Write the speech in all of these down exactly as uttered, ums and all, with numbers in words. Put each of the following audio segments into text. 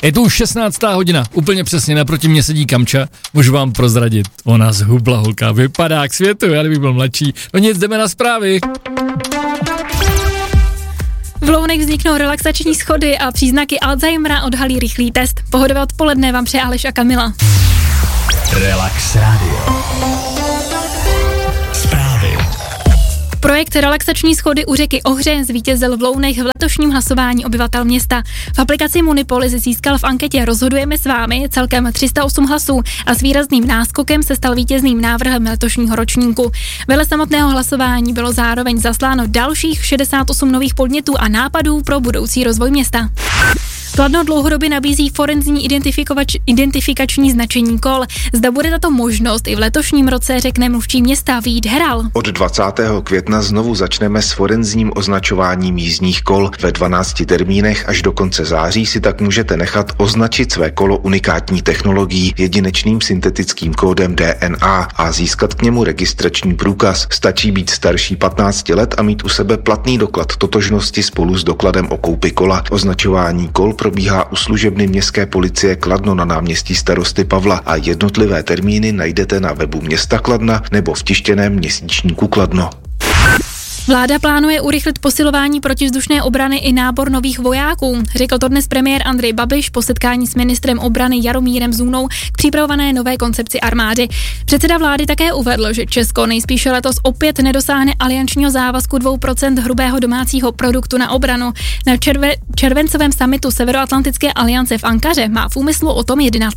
Je tu už šestnáctá hodina, úplně přesně naproti mě sedí Kamča, můžu vám prozradit, ona zhubla holka, vypadá k světu, já kdybych byl mladší. No nic, jdeme na zprávy. V Lounech vzniknou relaxační schody a příznaky Alzheimera odhalí rychlý test. Pohodové odpoledne vám přeje Aleš a Kamila. Relax Radio. Zprávy. Projekt relaxační schody u řeky Ohře zvítězil v Lounech v letošním hlasování obyvatel města. V aplikaci Munipolis získal v anketě Rozhodujeme s vámi celkem tři sta osm hlasů a s výrazným náskokem se stal vítězným návrhem letošního ročníku. Vedle samotného hlasování bylo zároveň zasláno dalších šedesát osm nových podnětů a nápadů pro budoucí rozvoj města. Kladno dlouhodobě nabízí forenzní identifikovač, identifikační značení kol. Zda bude tato možnost i v letošním roce, řekne mluvčí města Vít Heral. Od dvacátého května znovu začneme s forenzním označováním jízdních kol. Ve dvanácti termínech až do konce září si tak můžete nechat označit své kolo unikátní technologií, jedinečným syntetickým kódem D N A a získat k němu registrační průkaz. Stačí být starší patnácti let a mít u sebe platný doklad totožnosti spolu s dokladem o koupi kola. Označování kol probíhá u služebny městské policie Kladno na náměstí starosty Pavla a jednotlivé termíny najdete na webu města Kladna nebo v tištěném měsíčníku Kladno. Vláda plánuje urychlit posilování protivzdušné obrany i nábor nových vojáků. Řekl to dnes premiér Andrej Babiš po setkání s ministrem obrany Jaromírem Zůnou k připravované nové koncepci armády. Předseda vlády také uvedl, že Česko nejspíše letos opět nedosáhne aliančního závazku dvou procent hrubého domácího produktu na obranu. Na červe, červencovém summitu Severoatlantické aliance v Ankaře má v úmyslu o tom jednat.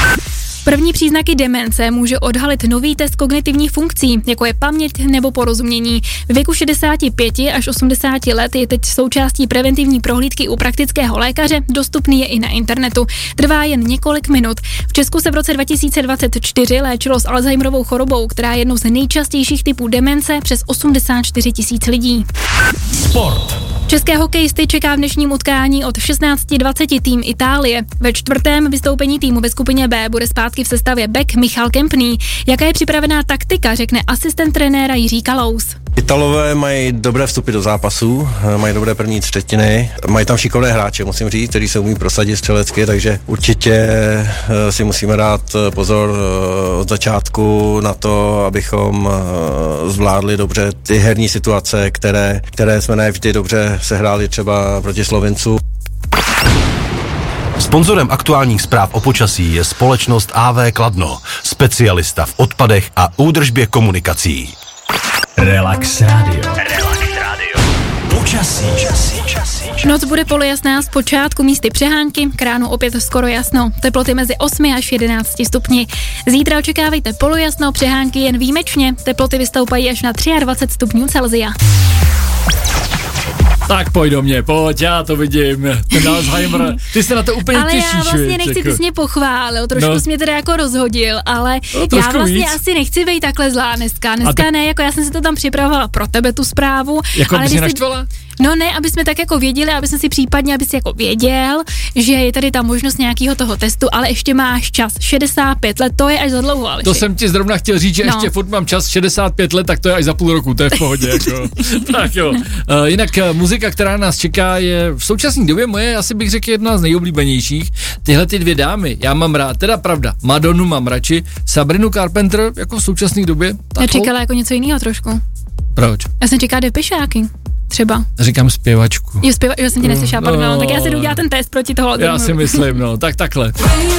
První příznaky demence může odhalit nový test kognitivních funkcí, jako je paměť nebo porozumění. V věku šedesáti pěti až osmdesáti let je teď součástí preventivní prohlídky u praktického lékaře, dostupný je i na internetu. Trvá jen několik minut. V Česku se v roce dva tisíce dvacet čtyři léčilo s Alzheimerovou chorobou, která je jednou z nejčastějších typů demence, přes osmdesát čtyři tisíc lidí. Sport. České hokejisty čeká v dnešním utkání od šestnáct dvacet tým Itálie. Ve čtvrtém vystoupení týmu ve skupině B bude zpátky v sestavě bek Michal Kempný. Jaká je připravená taktika, řekne asistent trenéra Jiří Kalous. Italové mají dobré vstupy do zápasů, mají dobré první třetiny, mají tam šikovné hráče, musím říct, kteří se umí prosadit střelecky, takže určitě si musíme dát pozor od začátku na to, abychom zvládli dobře ty herní situace, které, které jsme ne vždy dobře sehráli třeba proti Slovincům. Sponzorem aktuálních zpráv o počasí je společnost á vé Kladno, specialista v odpadech a údržbě komunikací. Relax Radio. Relax Radio. Počasí. Noc bude polojasná, zpočátku místy přehánky, k ránu opět skoro jasno. Teploty mezi osmi až jedenácti stupni. Zítra očekávejte polojasno, přehánky jen výjimečně. Teploty vystoupají až na dvacet tři stupňů Celsia. Tak pojď do mě, pojď, já to vidím, ten Alzheimer, ty se na to úplně ale těšíš. Ale já vlastně víc, nechci, jako. Ty jsi mě pochválil, trošku no. jsi mě teda jako rozhodil, ale no, já vlastně víc. asi nechci být takhle zlá dneska, dneska te... ne, jako já jsem si to tam připravovala pro tebe tu zprávu. Jako ale by si si... naštvala? No ne, aby jsme tak jako věděli, aby jsme si případně, aby si jako věděl, že je tady ta možnost nějakého toho testu, ale ještě máš čas, šedesát pět let, to je až za dlouho, Aleši. To jsem ti zrovna chtěl říct, že no. ještě furt mám čas, šedesát pět let, tak to je až za půl roku, to je v pohodě, jako. Tak jo. Uh, jinak uh, muzika, která nás čeká, je v současné době moje, asi bych řekl, jedna z nejoblíbenějších. Tyhle ty dvě dámy, já mám rád, teda pravda, Madonu mám radši, Sabrinu Carpenter, jako v současné době. Já čekala jako něco jiného trošku. Proč? Já jsem čekala Depešáky. Třeba. Říkám zpěvačku. Jo, zpěva, jo jsem ti neslyšela, pardon, no, tak já si jdu dělat ten test proti toho. Já si myslím, no, tak takhle.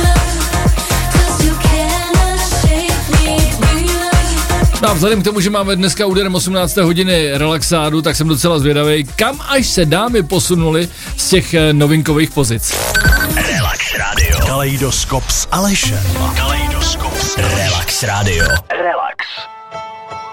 No a vzhledem k tomu, že máme dneska úderem osmnácté hodiny relaxádu, tak jsem docela zvědavý, kam až se dámy posunuli z těch novinkových pozic. Relax Radio. Kaleidoskop s Alešem. Kaleidoskop s Relax Radio.